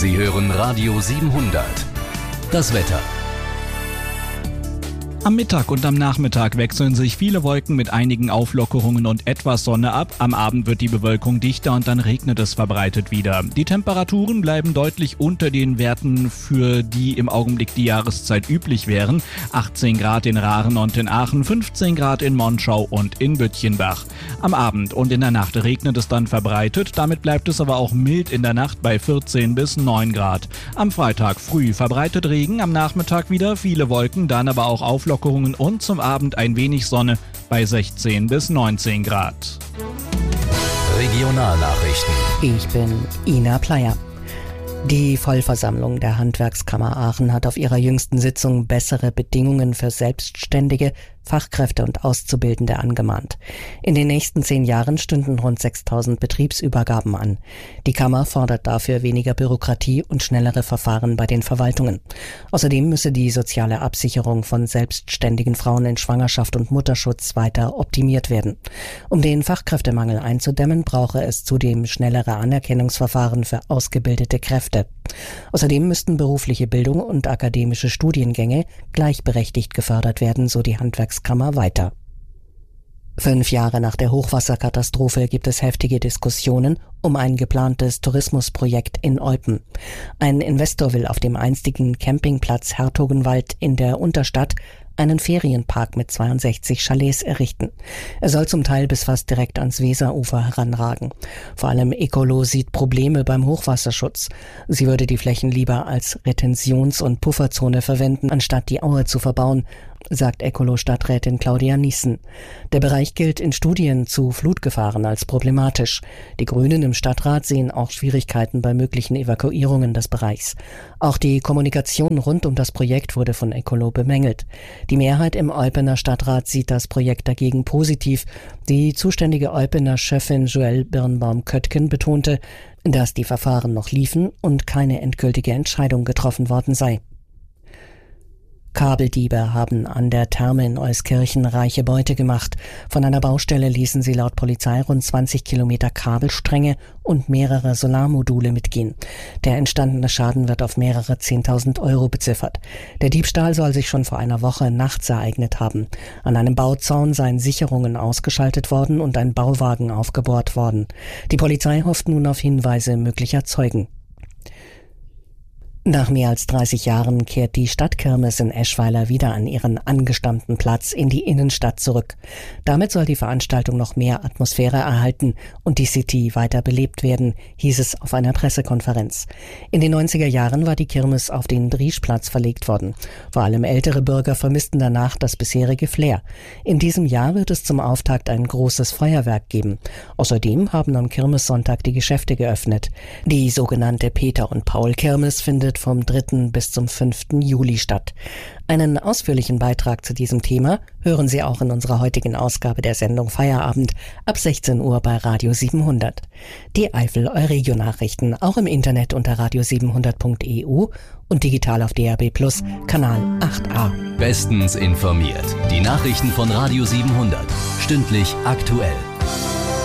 Sie hören Radio 700. Das Wetter. Am Mittag und am Nachmittag wechseln sich viele Wolken mit einigen Auflockerungen und etwas Sonne ab. Am Abend wird die Bewölkung dichter und dann regnet es verbreitet wieder. Die Temperaturen bleiben deutlich unter den Werten, für die im Augenblick die Jahreszeit üblich wären. 18 Grad in Rahren und in Aachen, 15 Grad in Monschau und in Büttchenbach. Am Abend und in der Nacht regnet es dann verbreitet. Damit bleibt es aber auch mild in der Nacht bei 14 bis 9 Grad. Am Freitag früh verbreitet Regen, am Nachmittag wieder viele Wolken, dann aber auch Auflockerungen und zum Abend ein wenig Sonne bei 16 bis 19 Grad. Regionalnachrichten. Ich bin Ina Pleyer. Die Vollversammlung der Handwerkskammer Aachen hat auf ihrer jüngsten Sitzung bessere Bedingungen für Selbstständige, Fachkräfte und Auszubildende angemahnt. In den nächsten 10 Jahren stünden rund 6.000 Betriebsübergaben an. Die Kammer fordert dafür weniger Bürokratie und schnellere Verfahren bei den Verwaltungen. Außerdem müsse die soziale Absicherung von selbstständigen Frauen in Schwangerschaft und Mutterschutz weiter optimiert werden. Um den Fachkräftemangel einzudämmen, brauche es zudem schnellere Anerkennungsverfahren für ausgebildete Kräfte. Außerdem müssten berufliche Bildung und akademische Studiengänge gleichberechtigt gefördert werden, so die Handwerkskammer weiter. 5 Jahre nach der Hochwasserkatastrophe gibt es heftige Diskussionen um ein geplantes Tourismusprojekt in Eupen. Ein Investor will auf dem einstigen Campingplatz Hertogenwald in der Unterstadt einen Ferienpark mit 62 Chalets errichten. Er soll zum Teil bis fast direkt ans Weserufer heranragen. Vor allem Ecolo sieht Probleme beim Hochwasserschutz. Sie würde die Flächen lieber als Retentions- und Pufferzone verwenden, anstatt die Aue zu verbauen, sagt Ecolo-Stadträtin Claudia Niesen. Der Bereich gilt in Studien zu Flutgefahren als problematisch. Die Grünen im Stadtrat sehen auch Schwierigkeiten bei möglichen Evakuierungen des Bereichs. Auch die Kommunikation rund um das Projekt wurde von Ecolo bemängelt. Die Mehrheit im Eupener Stadtrat sieht das Projekt dagegen positiv. Die zuständige Eupener Chefin Joelle Birnbaum-Köttgen betonte, dass die Verfahren noch liefen und keine endgültige Entscheidung getroffen worden sei. Kabeldiebe haben an der Therme in Euskirchen reiche Beute gemacht. Von einer Baustelle ließen sie laut Polizei rund 20 Kilometer Kabelstränge und mehrere Solarmodule mitgehen. Der entstandene Schaden wird auf mehrere 10.000 Euro beziffert. Der Diebstahl soll sich schon vor einer Woche nachts ereignet haben. An einem Bauzaun seien Sicherungen ausgeschaltet worden und ein Bauwagen aufgebohrt worden. Die Polizei hofft nun auf Hinweise möglicher Zeugen. Nach mehr als 30 Jahren kehrt die Stadtkirmes in Eschweiler wieder an ihren angestammten Platz in die Innenstadt zurück. Damit soll die Veranstaltung noch mehr Atmosphäre erhalten und die City weiter belebt werden, hieß es auf einer Pressekonferenz. In den 90er Jahren war die Kirmes auf den Drieschplatz verlegt worden. Vor allem ältere Bürger vermissten danach das bisherige Flair. In diesem Jahr wird es zum Auftakt ein großes Feuerwerk geben. Außerdem haben am Kirmessonntag die Geschäfte geöffnet. Die sogenannte Peter- und Paul-Kirmes findet vom 3. bis zum 5. Juli statt. Einen ausführlichen Beitrag zu diesem Thema hören Sie auch in unserer heutigen Ausgabe der Sendung Feierabend ab 16 Uhr bei Radio 700. Die Eifel Euregio-Nachrichten auch im Internet unter radio700.eu und digital auf DAB+ Kanal 8a. Bestens informiert. Die Nachrichten von Radio 700. Stündlich aktuell.